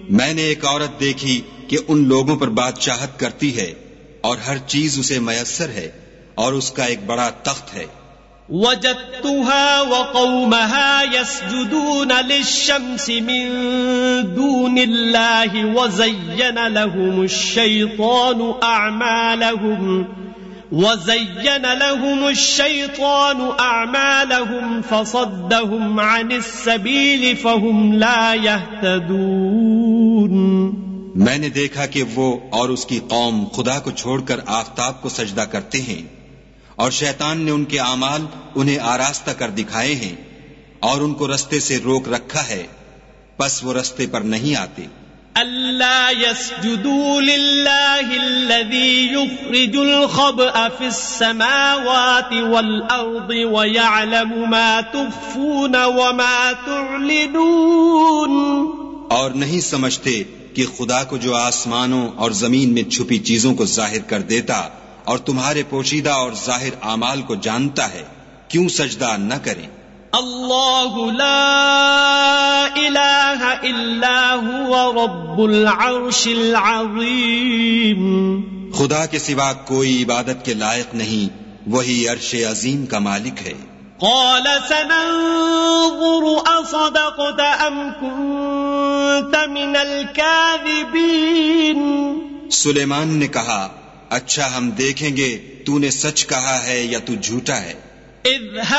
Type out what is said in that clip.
میں نے ایک عورت دیکھی کہ ان لوگوں پر بادشاہت کرتی ہے اور ہر چیز اسے میسر ہے اور اس کا ایک بڑا تخت ہے. وجدتها وقومها يسجدون للشمس من دون الله وزين لهم الشيطان أعمالهم فصدهم عن السبيل فهم لا يهتدون. میں نے دیکھا کہ وہ اور اس کی قوم خدا کو چھوڑ کر آفتاب کو سجدہ کرتے ہیں اور شیطان نے ان کے اعمال انہیں آراستہ کر دکھائے ہیں اور ان کو رستے سے روک رکھا ہے، پس وہ رستے پر نہیں آتے. أَلَّا يَسْجُدُوا لِلَّهِ الَّذِي يُخْرِجُ الْخَبْءَ فِي السَّمَاوَاتِ وَالْأَرْضِ وَيَعْلَمُ مَا تُخْفُونَ وَمَا تُعْلِنُونَ. اور نہیں سمجھتے کہ خدا کو جو آسمانوں اور زمین میں چھپی چیزوں کو ظاہر کر دیتا اور تمہارے پوشیدہ اور ظاہر اعمال کو جانتا ہے، کیوں سجدہ نہ کریں؟ اللہ لا الہ الا هو رب العرش العظیم. خدا کے سوا کوئی عبادت کے لائق نہیں، وہی عرش عظیم کا مالک ہے. قال سننظر اصدقت ام كنت من الكاذبین. سلیمان نے کہا، اچھا ہم دیکھیں گے تو نے سچ کہا ہے یا تو جھوٹا ہے. اذهب